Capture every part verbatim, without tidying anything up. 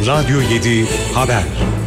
Radyo yedi Haber.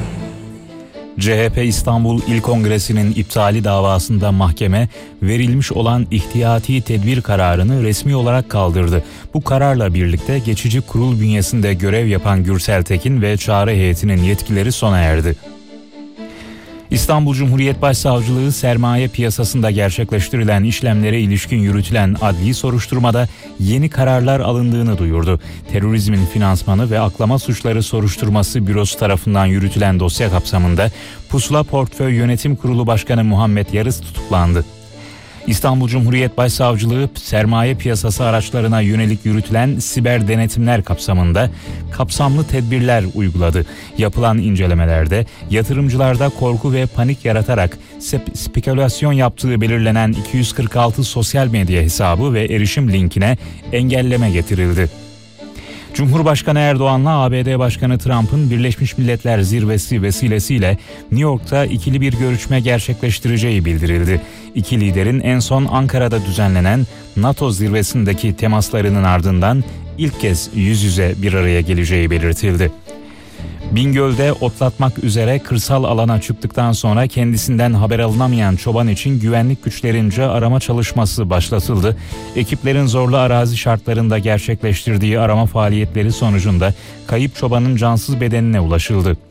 C H P İstanbul İl Kongresi'nin iptali davasında mahkeme verilmiş olan ihtiyati tedbir kararını resmi olarak kaldırdı. Bu kararla birlikte geçici kurul bünyesinde görev yapan Gürsel Tekin ve çağrı heyetinin yetkileri sona erdi. İstanbul Cumhuriyet Başsavcılığı sermaye piyasasında gerçekleştirilen işlemlere ilişkin yürütülen adli soruşturmada yeni kararlar alındığını duyurdu. Terörizmin finansmanı ve aklama suçları soruşturması bürosu tarafından yürütülen dosya kapsamında Pusula Portföy Yönetim Kurulu Başkanı Muhammed Yarız tutuklandı. İstanbul Cumhuriyet Başsavcılığı sermaye piyasası araçlarına yönelik yürütülen siber denetimler kapsamında kapsamlı tedbirler uyguladı. Yapılan incelemelerde yatırımcılarda korku ve panik yaratarak spekülasyon yaptığı belirlenen iki yüz kırk altı sosyal medya hesabı ve erişim linkine engelleme getirildi. Cumhurbaşkanı Erdoğan'la A B D Başkanı Trump'ın Birleşmiş Milletler Zirvesi vesilesiyle New York'ta ikili bir görüşme gerçekleştireceği bildirildi. İki liderin en son Ankara'da düzenlenen NATO zirvesindeki temaslarının ardından ilk kez yüz yüze bir araya geleceği belirtildi. Bingöl'de otlatmak üzere kırsal alana çıktıktan sonra kendisinden haber alınamayan çoban için güvenlik güçlerince arama çalışması başlatıldı. Ekiplerin zorlu arazi şartlarında gerçekleştirdiği arama faaliyetleri sonucunda kayıp çobanın cansız bedenine ulaşıldı.